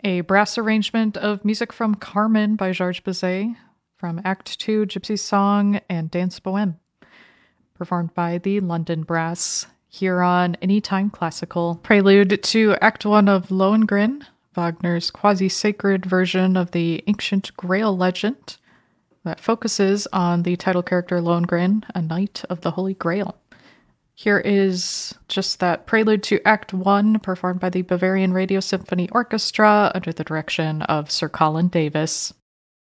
A brass arrangement of music from Carmen by Georges Bizet, from Act 2, Gypsy Song, and Dance Bohème, performed by the London Brass, here on Anytime Classical. Prelude to Act 1 of Lohengrin, Wagner's quasi-sacred version of the ancient Grail legend that focuses on the title character Lohengrin, a knight of the Holy Grail. Here is just that prelude to Act 1, performed by the Bavarian Radio Symphony Orchestra under the direction of Sir Colin Davis.